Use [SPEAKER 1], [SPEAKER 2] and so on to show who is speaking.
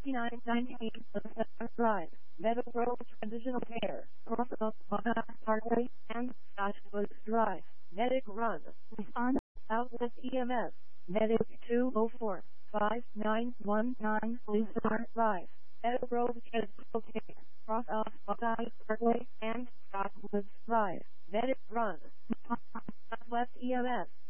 [SPEAKER 1] 5998 Drive, Meadowbrook Transitional Care, Cross of Parkway, and Scotchwoods Drive, Medic Run, Response, Southwest EMS, Medic 204 5919 Luzar Drive, Meadowbrook Transitional Care, Cross of Parkway, and Scotchwoods Drive, Medic Run, Southwest EMS.